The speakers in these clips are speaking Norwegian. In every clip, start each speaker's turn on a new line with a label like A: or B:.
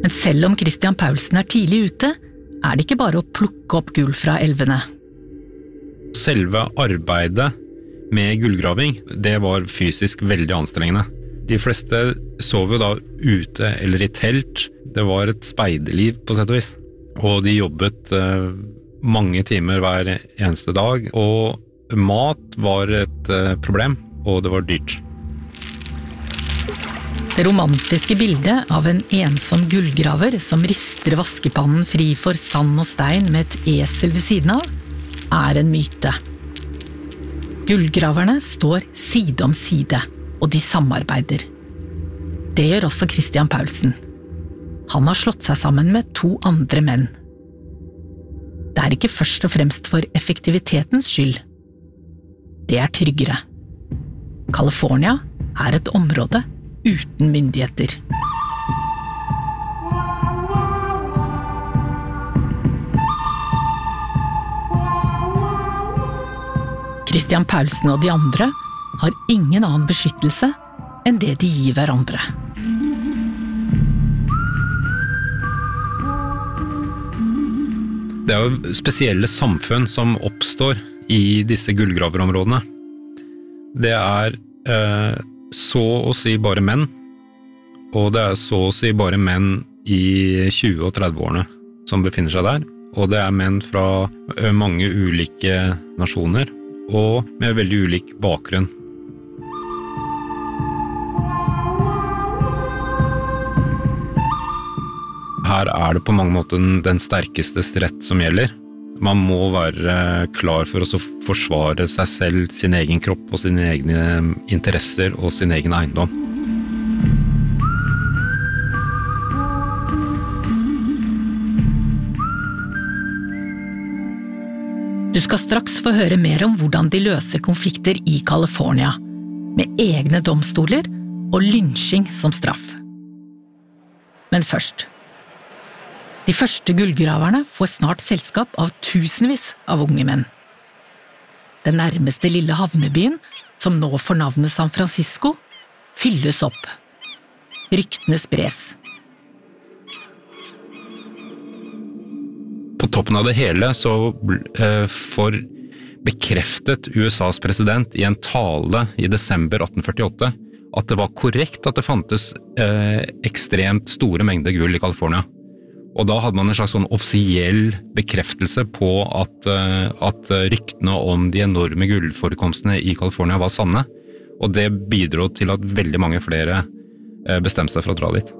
A: Men selv om Christian Paulsen tidlig ute, det ikke bare å plukke opp gull fra elvene.
B: Selve arbeidet med gullgraving, det var fysisk veldig anstrengende. De fleste sov jo da ute eller i telt. Det var et speiderliv på sett og vis. Og de jobbet mange timer hver eneste dag, og mat var et problem, og det var dyrt.
A: Det romantiske bildet av en ensom gullgraver som rister vaskepannen fri for sand og stein med et esel ved siden av, en myte. Gullgraverne står side om side, og de samarbeider. Det gjør også Christian Paulsen. Han har slått seg sammen med 2 andre menn. Det ikke først og fremst for effektivitetens skyld. Det tryggere. California et område uten myndigheter. Christian Paulsen og de andre har ingen annen beskyttelse enn det de gir hverandre.
B: Det jo spesielle samfunn som oppstår i disse gullgraverområdene. Det så å si bare menn, og det så å si bare menn i 20- og 30-årene som befinner seg der, og det menn fra mange ulike nasjoner, og med veldig ulik bakgrunn. Her det på mange måter den sterkestes rett som gjelder. Man må være klar for å forsvare seg selv, sin egen kropp og sine egne interesser og sin egen eiendom.
A: Du skal straks få høre mer om hvordan de løser konflikter i California, med egne domstoler og lynsjing som straff. Men først. De første gullgraverne får snart selskap av tusenvis av unge menn. Den nærmeste lille havnebyen, som nå får navnet San Francisco, fylles opp. Ryktene spres.
B: På toppen av det hele så får bekreftet USAs president i en tale i desember 1848 at det var korrekt at det fantes ekstremt store mengder gull i California. Og da hadde man en slags sånn offisiell bekreftelse på at ryktene om de enorme gullforekomstene i California var sanne, og det bidro til at veldig mange flere bestemte seg for å dra dit.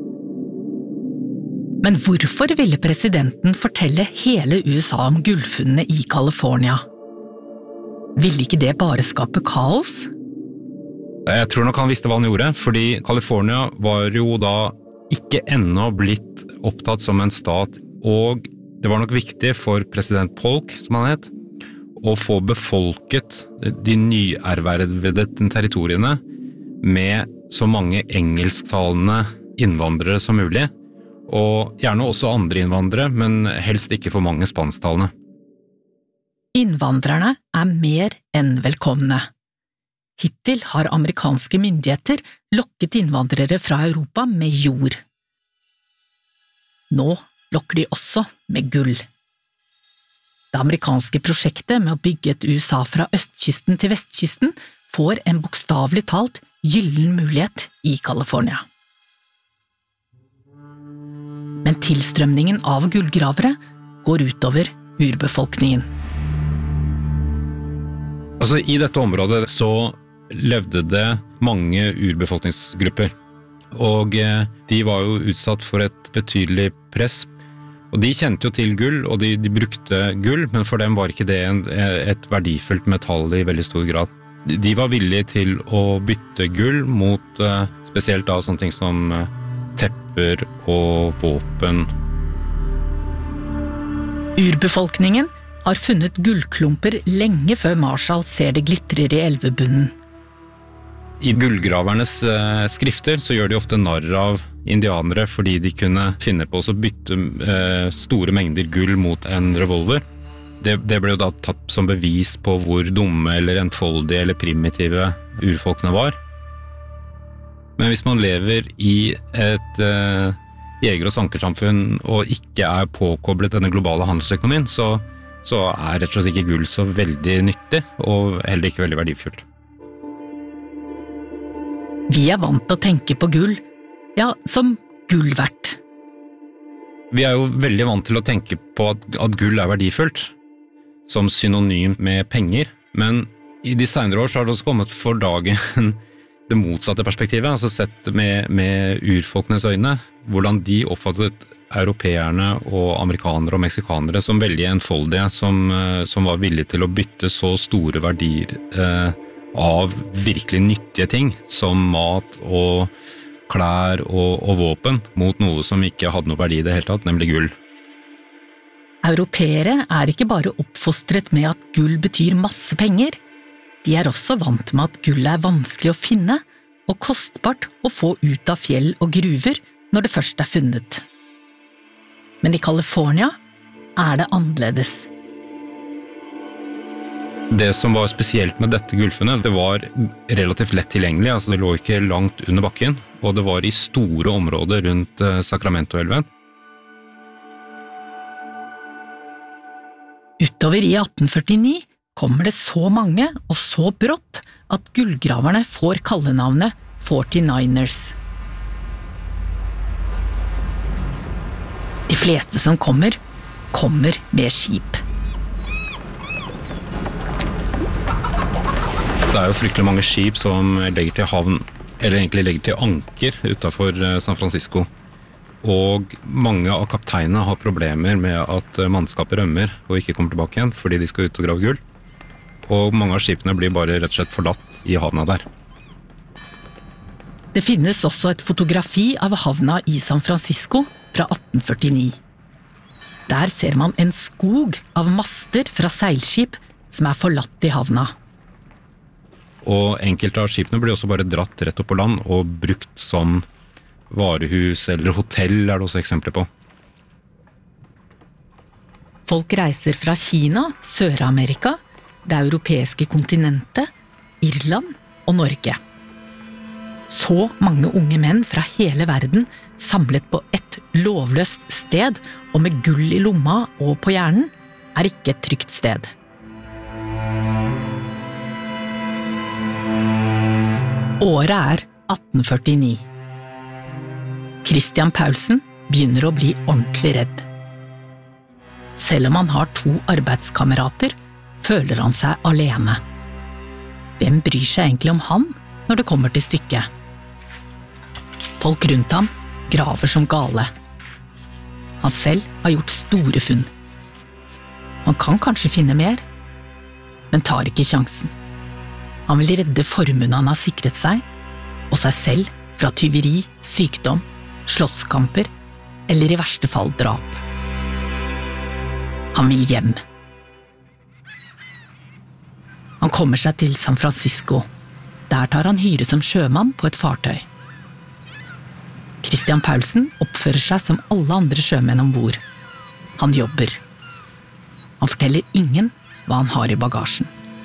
A: Men hvorfor ville presidenten fortelle hele USA om gullfunnene i California? Ville ikke det bare skape kaos?
B: Jeg tror nok han visste hva han gjorde, fordi California var jo da ikke ennå blitt opptatt som en stat, og det var nok viktig for president Polk, som han het, å få befolket de nyervervede territoriene med så mange engelsktalende innvandrere som mulig, og gjerne også andre innvandrere, men helst ikke for mange spansktalende.
A: Innvandrerne mer enn velkomne. Hittil har amerikanske myndigheter lokket innvandrere fra Europa med jord. Nå lokker de også med gull. Det amerikanske prosjektet med å bygge et USA fra østkysten til vestkysten får en bokstavelig talt gyllen mulighet i California. Men tilstrømningen av gullgravere går utover urbefolkningen.
B: Altså, i dette området så levde det mange urbefolkningsgrupper, og de var jo utsatt for et betydelig press. Og de kjente jo til gull, og de brukte gull, men for dem var ikke det et verdifullt metall i veldig stor grad. De var villige til å bytte gull mot spesielt da sånne ting som tepper og våpen.
A: Urbefolkningen har funnet gullklumper lenge før Marshall ser det glitrer i elvebunnen.
B: I gullgravernes skrifter så gjør de ofte narr av indianere fordi de kunne finne på å bytte store mengder gull mot en revolver. Det ble jo da tatt som bevis på hvor dumme eller enfoldige eller primitive urfolkene var. Men hvis man lever i et jeger- og sankersamfunn og ikke påkoblet denne globale handelsøkonomien, så rett og slett ikke gull så veldig nyttig, og heller ikke veldig verdifullt.
A: Vi vant til å tenke på gull, som gull verdt.
B: Vi jo veldig vant til å tenke på at gull verdifullt, som synonym med penger, men i de senere år så har det også kommet for dagen det motsatte perspektivet, altså sett med urfolkenes øyne, hvordan de oppfattet europeerne og amerikanere og meksikanere som veldig enfoldige, som var villige til å bytte så store verdier av virkelig nyttige ting, som mat og klær og våpen, mot noe som ikke hadde noe verdi i det hele tatt, nemlig gull.
A: Europeere ikke bare oppfostret med at gull betyr masse penger, de også vant med at gull vanskelig å finne og kostbart å få ut av fjell og gruver når det først funnet. Men i California det annerledes.
B: Det som var spesielt med dette gullfunnet, det var relativt lett tilgjengelig, altså det lå ikke langt under bakken, og det var i store områder rundt Sacramento-elven.
A: Utover i 1849 kommer det så mange og så brått at gullgraverne får kallenavnet 49ers. De fleste som kommer med skip.
B: Det jo fryktelig mange skip som legger til havn, eller egentlig legger til anker utenfor San Francisco. Og mange av kapteinene har problemer med at mannskapet rømmer og ikke kommer tilbake igjen fordi de skal ut og grave gull. Og mange av skipene blir bare rett og slett forlatt i havna der.
A: Det finnes også et fotografi av havna i San Francisco fra 1849. Der ser man en skog av master fra seilskip som forlatt i havna.
B: Og enkelte av skipene blir også bare dratt rett opp på land og brukt som varehus eller hotell det også eksempler på.
A: Folk reiser fra Kina, Sør-Amerika, det europeiske kontinentet, Irland og Norge. Så mange unge menn fra hele verden samlet på et lovløst sted og med gull i lomma og på hjernen ikke et trygt sted. Året 1849. Christian Paulsen begynner å bli ordentlig redd. Selv om han har 2 arbeidskamerater, føler han seg alene. Hvem bryr seg egentlig om han når det kommer til stykket? Folk rundt ham graver som gale. Han selv har gjort store funn. Han kan kanskje finne mer, men tar ikke sjansen. Han vil redde formuen han har sikret seg, og seg selv fra tyveri, sykdom, slåsskamper eller i verste fall drap. Han vil hjem. Han kommer seg til San Francisco. Der tar han hyre som sjømann på et fartøy. Christian Paulsen oppfører seg som alle andre sjømenn ombord. Han jobber. Han forteller ingen hva han har i bagasjen.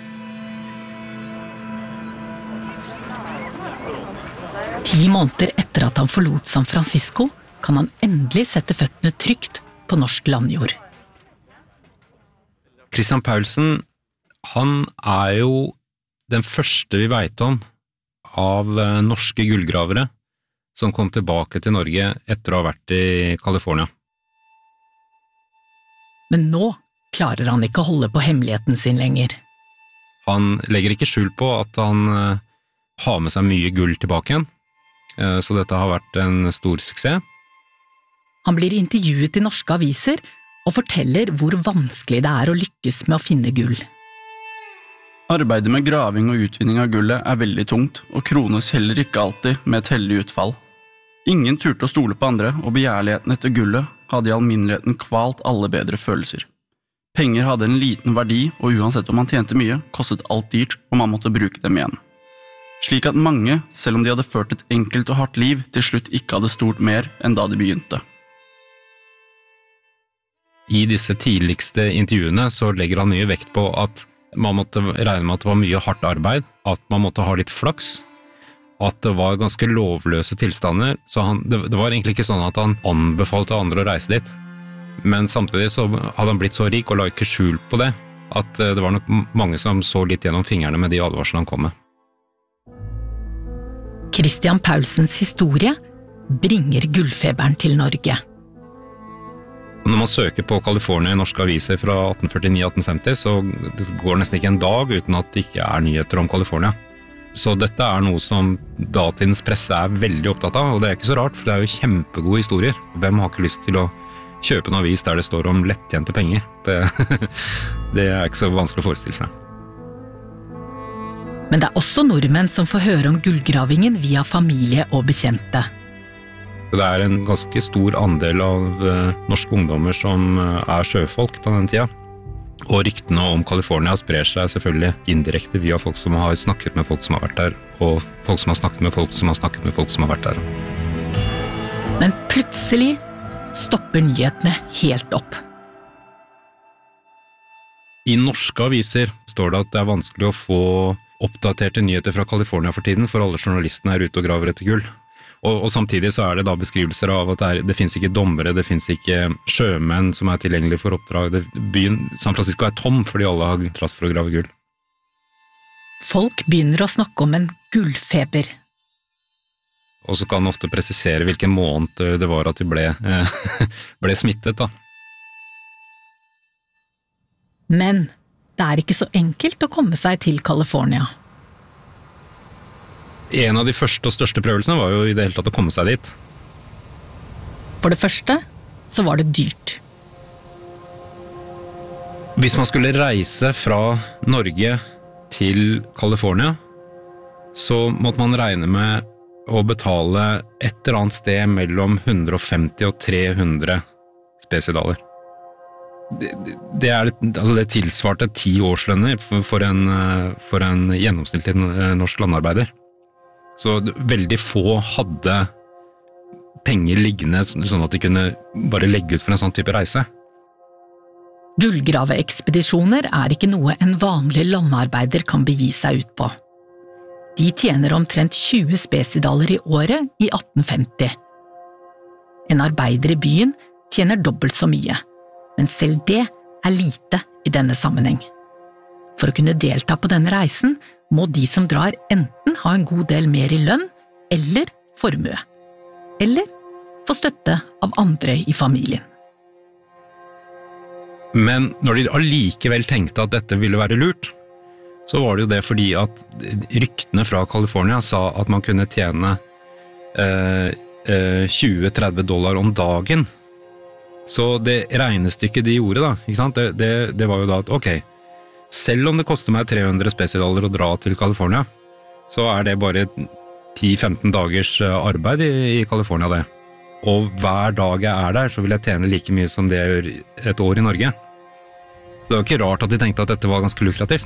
A: 10 måneder etter at han forlot San Francisco, kan han endelig sette føttene trygt på norsk landjord.
B: Christian Paulsen, han jo den første vi vet om av norske gullgravere som kom tilbake til Norge etter å ha vært i California.
A: Men nå klarer han ikke å holde på hemmeligheten sin lenger.
B: Han legger ikke skjul på at han har med seg mye gull tilbake igjen, så dette har vært en stor suksess.
A: Han blir intervjuet i norske aviser og forteller hvor vanskelig det å lykkes med å finne gull.
C: Arbeidet med graving og utvinning av gullet veldig tungt, og krones heller ikke alltid med et heldig utfall. Ingen turte å stole på andre, og begjærligheten etter gullet hadde i alminneligheten kvalt alle bedre følelser. Penger hadde en liten verdi, og uansett om man tjente mye, kostet alt dyrt, og man måtte bruke dem igjen. Slik at mange, selv om de hadde ført et enkelt og hardt liv, til slutt ikke hadde stort mer enn da de begynte.
B: I disse tidligste intervjuene så legger han mye vekt på at man måtte regne med at det var mye hardt arbeid, at man måtte ha litt flaks, at det var ganske lovløse tilstander, så det var egentlig ikke sånn at han anbefalte andre å reise dit. Men samtidig så hadde han blitt så rik og la ikke skjul på det, at det var nok mange som så litt gjennom fingrene med de advarslene han kom med.
A: Christian Paulsens historie bringer gullfeberen til Norge.
B: Når man søker på California i norske aviser fra 1849-1850, så går det nesten ikke en dag uten at det ikke er nyheter om California. Så dette er noe som datidens presse er veldig opptatt av, og det er ikke så rart, for det er jo kjempegode historier. Hvem har ikke lyst til å kjøpe en avis der det står om lettjente penger? Det er ikke så vanskelig å forestille seg.
A: Men det er også nordmenn som får høre om gullgravingen via familie og bekjente.
B: Det er en ganske stor andel av norske ungdommer som er sjøfolk på den tida. Og ryktene om California sprer seg selvfølgelig indirekte via folk som har snakket med folk som har vært der, og folk som har snakket med folk som har snakket med folk som har vært der.
A: Men plutselig stopper nyhetene helt opp.
B: I norske aviser står det at det er vanskelig å få oppdaterte nyheter fra California for tiden, for alle journalistene er ute og graver etter gull. Og samtidig så er det da beskrivelser av at det finnes ikke dommere, det finnes ikke sjømenn som er tilgjengelige for oppdrag. Byen San Francisco er tom fordi alle har dratt for å grave gull.
A: Folk begynner å snakke om en gullfeber.
B: Og så kan man ofte presisere hvilken måned det var at de ble smittet da.
A: Men det er ikke så enkelt å komme seg til California.
B: En av de første og største prøvelsene var jo i det hele tatt å komme seg dit.
A: For det første så var det dyrt.
B: Hvis man skulle reise fra Norge til California, så måtte man regne med å betale et eller annet sted mellom 150 og 300 spesidaler. Det tilsvarte 10 årslønner for en gjennomsnittlig norsk landarbeider. Så veldig få hadde penger liggende sånn at de kunne bare legge ut for en sånn type reise.
A: Gullgraveekspedisjoner er ikke noe en vanlig landarbeider kan begi seg ut på. De tjener omtrent 20 spesidaler i året i 1850. En arbeider i byen tjener dobbelt så mye, men selv det er lite i denne sammenheng. For å kunne delta på denne reisen må de som drar enten ha en god del mer i lønn eller formue, eller få støtte av andre i familien.
B: Men når de allikevel tenkte at dette ville være lurt, så var det jo det fordi at ryktene fra California sa at man kunne tjene $20–30 om dagen. Så det regnestykket de gjorde da, ikke sant? Det var jo da at ok, selv om det koster meg 300 spesidaler å dra til California, så er det bare 10–15 dagers arbeid i California det. Og hver dag jeg er der, så vil jeg tjene like mye som det jeg gjør et år i Norge. Så det var ikke rart at de tenkte at dette var ganske lukrativt.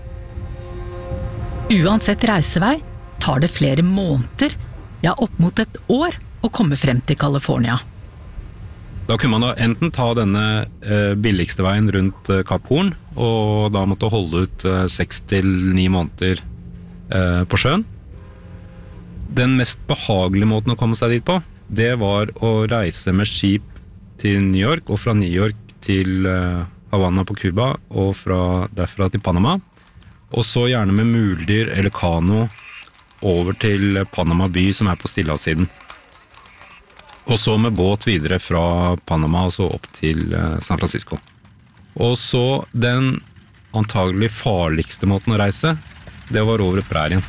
A: Uansett reisevei tar det flere måneder, ja opp mot et år, å komme frem til California.
B: Da kunne man da enten ta denne billigste veien rundt Kapp Horn, og da måtte holde ut 6–9 måneder på sjøen. Den mest behagelige måten å komme seg dit på, det var å reise med skip til New York, og fra New York til Havana på Cuba, og derfra til Panama. Og så gjerne med muldyr eller kano over til Panama by, som er på Stillehavssiden. Og så med båt videre fra Panama og så opp til San Francisco. Og så den antagelig farligste måten å reise, det var over prærien.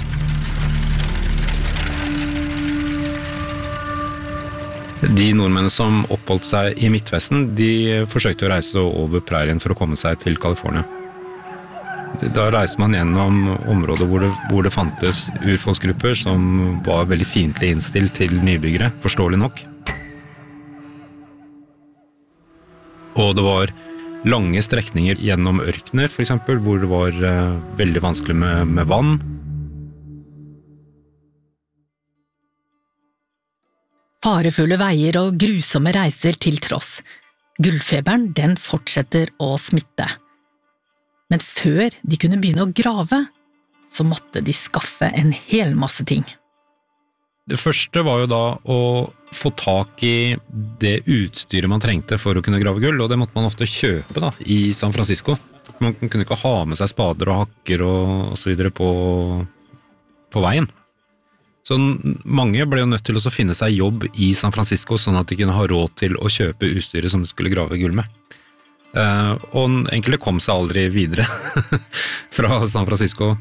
B: De nordmennene som oppholdt seg i Midtvesten, de forsøkte å reise over prærien for å komme seg til California. Da reiste man gjennom områder hvor det fantes urfolksgrupper som var veldig fiendtlig innstilt til nybyggere, forståelig nok. Og det var lange strekninger gjennom ørkener, for eksempel, hvor det var veldig vanskelig med vann.
A: Farefulle veier og grusomme reiser til tross. Gullfeberen, den fortsetter å smitte. Men før de kunne begynne å grave, så måtte de skaffe en hel masse ting.
B: Det første var jo da å få tak i det utstyret man trengte for å kunne grave gull, og det måtte man ofte kjøpe da, i San Francisco. Man kunne ikke ha med seg spader og hakker og så videre på veien. Så mange ble jo nødt til å finne seg jobb i San Francisco, sånn at de kunne ha råd til å kjøpe utstyret som de skulle grave gull med. Og enkelte kom seg aldri videre fra San Francisco.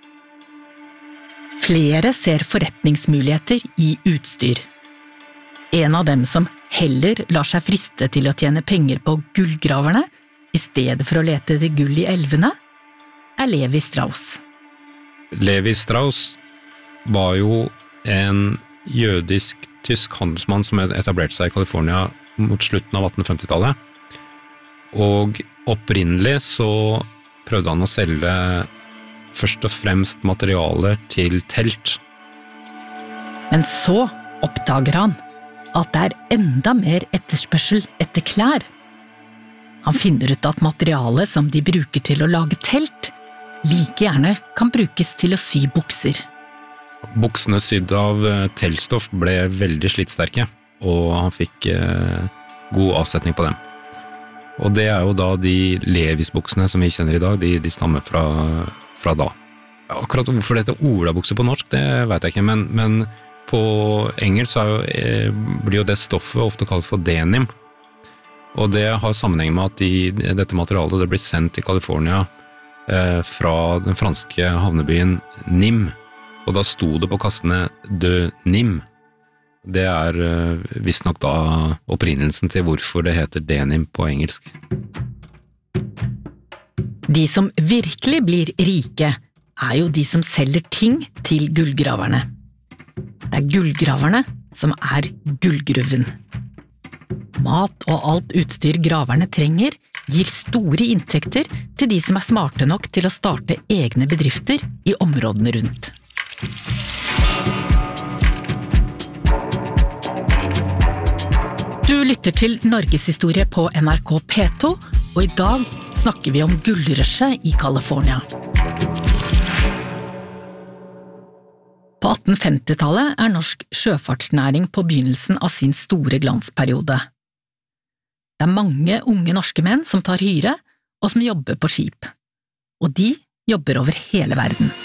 A: Flere ser forretningsmuligheter i utstyr. En av dem som heller lar seg friste til å tjene penger på gullgraverne, i stedet for å lete etter gull i elvene, Levi Strauss.
B: Levi Strauss var jo en jødisk-tysk handelsmann som etablerte seg i California mot slutten av 1850-tallet. Og opprinnelig så prøvde han å selge først og fremst materialer til telt.
A: Men så oppdager han at det enda mer etterspørsel etter klær. Han finner ut at materialet som de bruker til å lage telt, like gjerne kan brukes til å sy bukser.
B: Buksene sydd av teltstoff ble veldig slitsterke, og han fikk god avsetning på dem. Og det jo da de Levis-buksene som vi kjenner i dag, de stammer fra da. Akkurat hvorfor det heter olabukse på norsk, det vet jeg ikke, men på engelsk blir jo det stoffet ofte kalt for denim. Og det har sammenheng med at dette materialet det blir sendt til California fra den franske havnebyen Nîmes. Og da sto det på kassene de Nîmes. Det visstnok da opprinnelsen til hvorfor det heter denim på engelsk.
A: De som virkelig blir rike, jo de som selger ting til gullgraverne. Det gullgraverne som gullgruven. Mat og alt utstyr graverne trenger, gir store inntekter til de som smarte nok til å starte egne bedrifter i områdene rundt. Du lytter til Norgeshistorie på NRK P2, og i dag snakker vi om gullrushet i California. På 1850-tallet norsk sjøfartsnæring på begynnelsen av sin store glansperiode. Det mange unge norske menn som tar hyre, og som jobber på skip. Og de jobber over hele verden.